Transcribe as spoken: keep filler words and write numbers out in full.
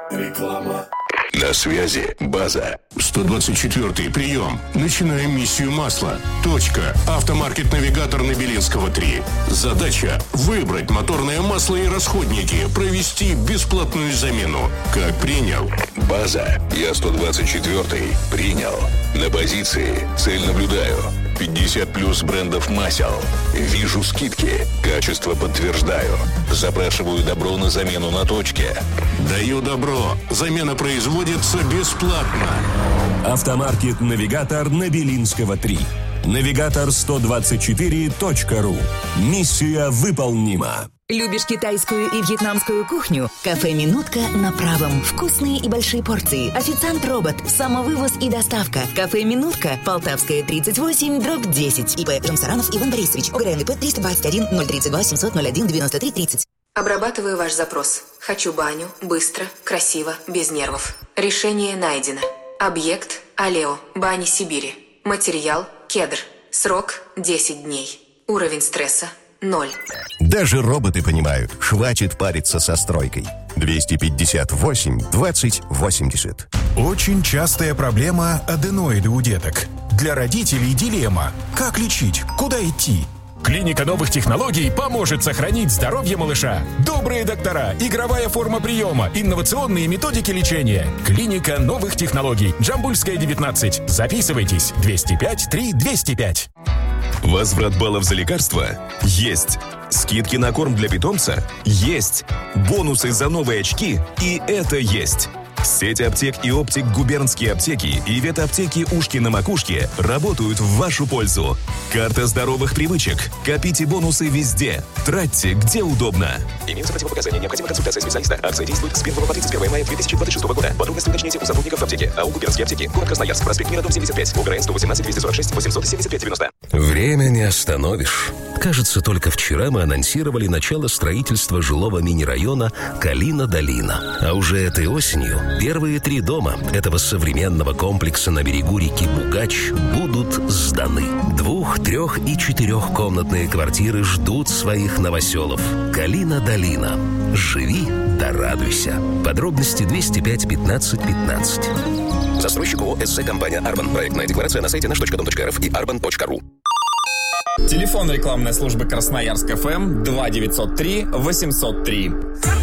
Реклама. На связи база. сто двадцать четвёртый прием. Начинаем миссию масла. Точка. Автомаркет-навигатор на Белинского три. Задача – выбрать моторное масло и расходники, провести бесплатную замену. Как принял? База. Я сто двадцать четвёртый. Принял. На позиции. Цель наблюдаю. пятьдесят плюс брендов масел. Вижу скидки. Качество подтверждаю. Запрашиваю добро на замену на точке. Даю добро. Замена производится бесплатно. Автомаркет-навигатор на Белинского три. Навигатор сто двадцать четыре точка ру. Миссия выполнима. Любишь китайскую и вьетнамскую кухню? Кафе «Минутка» на Правом. Вкусные и большие порции. Официант-робот. Самовывоз и доставка. Кафе «Минутка». Полтавская, тридцать восемь, дробь десять. ИП Жамсаранов Иван Борисович. ОГРНП триста двадцать один ноль тридцать два семьсот ноль один девяносто три тридцать. Обрабатываю ваш запрос. Хочу баню. Быстро, красиво, без нервов. Решение найдено. Объект – Алео. Бани Сибири. Материал – кедр. Срок – десять дней. Уровень стресса – ноль. Даже роботы понимают, хватит париться со стройкой. двести пятьдесят восемь двадцать восемьдесят. Очень частая проблема аденоиды у деток. Для родителей дилемма. Как лечить? Куда идти? Клиника новых технологий поможет сохранить здоровье малыша. Добрые доктора, игровая форма приема, инновационные методики лечения. Клиника новых технологий. Джамбульская, девятнадцать. Записывайтесь. двести пять три двести пять. Возврат баллов за лекарства? Есть. Скидки на корм для питомца? Есть. Бонусы за новые очки? И это есть. Сеть аптек и оптик «Губернские аптеки» и ветаптеки «Ушки на макушке» работают в вашу пользу. Карта здоровых привычек. Копите бонусы везде. Тратьте, где удобно. Имеются противопоказания. Необходима консультация специалиста. Акция действует с первого по тридцать первое мая две тысячи двадцать шестого года. Подробности уточните у сотрудников аптеки. АО «Губернские аптеки». Город Красноярск. Проспект Мира, дом семьдесят пять. ОГРН сто восемнадцать двести сорок шесть восемьсот семьдесят пять девяносто. Время не остановишь. Кажется, только вчера мы анонсировали начало строительства жилого мини-района Калина-Долина. А уже этой осенью первые три дома этого современного комплекса на берегу реки Бугач будут сданы. Двух-, трех- и четырехкомнатные квартиры ждут своих новоселов. Калина-Долина. Живи да радуйся. Подробности двести пять пятнадцать пятнадцать. Застройщик ООО «СЗ Компания Арбан». Проектная декларация на сайте наш точка дом точка рф и арбан точка ру. Телефон рекламной службы Красноярск ФМ два девятьсот три восемьсот три.